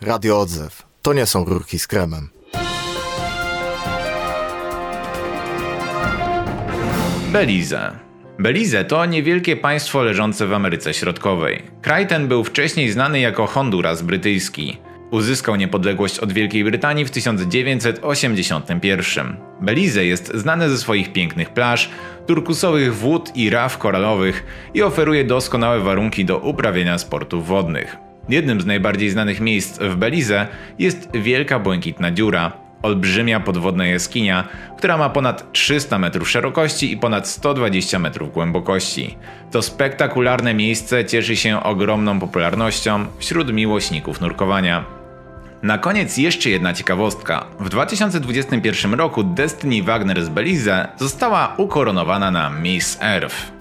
Radio Odzew. To nie są rurki z kremem. Belize. Belize to niewielkie państwo leżące w Ameryce Środkowej. Kraj ten był wcześniej znany jako Honduras brytyjski. Uzyskał niepodległość od Wielkiej Brytanii w 1981. Belize jest znane ze swoich pięknych plaż, turkusowych wód i raf koralowych i oferuje doskonałe warunki do uprawiania sportów wodnych. Jednym z najbardziej znanych miejsc w Belize jest Wielka Błękitna Dziura, olbrzymia podwodna jaskinia, która ma ponad 300 metrów szerokości i ponad 120 metrów głębokości. To spektakularne miejsce cieszy się ogromną popularnością wśród miłośników nurkowania. Na koniec jeszcze jedna ciekawostka. W 2021 roku Destiny Wagner z Belize została ukoronowana na Miss Earth.